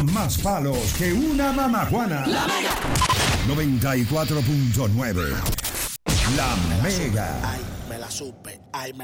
Más palos que una mamajuana. La Mega. 94.9. La Mega. Ay, me la supe. Ay, me